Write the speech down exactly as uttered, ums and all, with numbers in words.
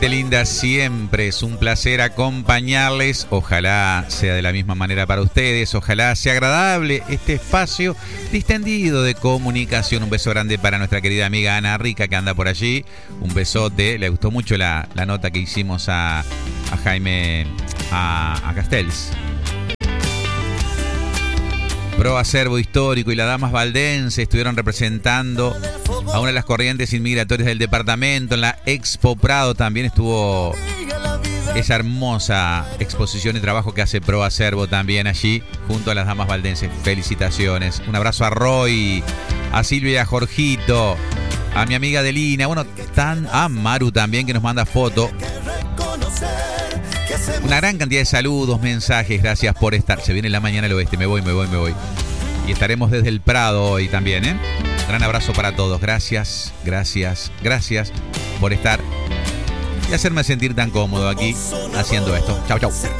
Linda, siempre es un placer acompañarles. Ojalá sea de la misma manera para ustedes. Ojalá sea agradable este espacio distendido de comunicación. Un beso grande para nuestra querida amiga Ana Rica, que anda por allí. Un besote. Le gustó mucho la, la nota que hicimos a, a Jaime, a, a Castells. Pro Acervo Histórico y las Damas Valdense estuvieron representando a una de las corrientes inmigratorias del departamento. En la Expo Prado también estuvo esa hermosa exposición y trabajo que hace Pro Acervo también allí junto a las Damas Valdense. Felicitaciones. Un abrazo a Roy, a Silvia, a Jorgito, a mi amiga Delina, bueno, tan, a Maru también, que nos manda foto. Una gran cantidad de saludos, mensajes, gracias por estar. Se viene la mañana al oeste, me voy, me voy, me voy. Y estaremos desde el Prado hoy también, ¿eh? Gran abrazo para todos, gracias, gracias, gracias por estar y hacerme sentir tan cómodo aquí haciendo esto. Chau, chau.